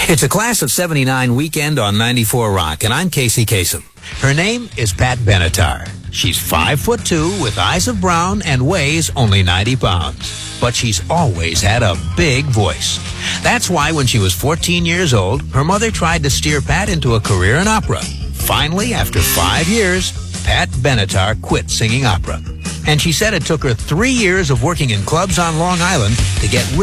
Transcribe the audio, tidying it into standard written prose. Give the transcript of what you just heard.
It's a class of 79 weekend on 94 Rock, and I'm Casey Kasem. Her name is Pat Benatar. She's 5'2" with eyes of brown and weighs only 90 pounds. But she's always had a big voice. That's why when she was 14 years old, her mother tried to steer Pat into a career in opera. Finally, after 5 years, Pat Benatar quit singing opera. And she said it took her 3 years of working in clubs on Long Island to get rid